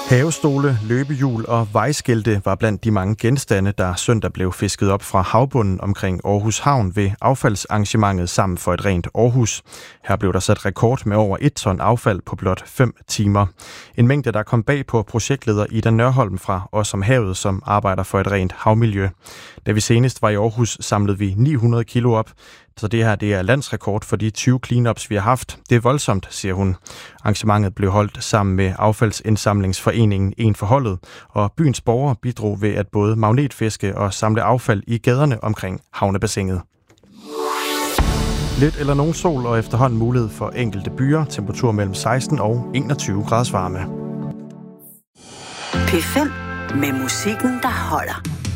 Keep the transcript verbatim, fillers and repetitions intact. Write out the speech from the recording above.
Havestole, løbehjul og vejskilte var blandt de mange genstande, der søndag blev fisket op fra havbunden omkring Aarhus Havn ved affaldsarrangementet Sammen for et rent Aarhus. Her blev der sat rekord med over et ton affald på blot fem timer. En mængde, der kom bag på projektleder Ida Nørholm fra Os om Havet, som arbejder for et rent havmiljø. Da vi senest var i Aarhus, samlede vi ni hundrede kilo op. Så det her det er landsrekord for de tyve cleanups, vi har haft. Det er voldsomt, siger hun. Arrangementet blev holdt sammen med affaldsindsamlingsforeningen En for Holdet, og byens borgere bidrog ved at både magnetfiske og samle affald i gaderne omkring havnebassinet. Lidt eller nogen sol og efterhånden mulighed for enkelte byer. Temperatur mellem seksten og enogtyve graders varme. P fem med musikken, der holder.